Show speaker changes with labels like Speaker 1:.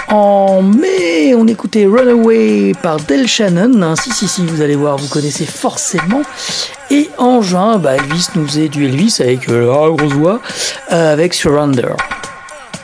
Speaker 1: En mai, on écoutait Runaway par Del Shannon. Si, vous allez voir, vous connaissez forcément. Et en juin, Elvis nous faisait du Elvis avec la grosse voix, avec Surrender.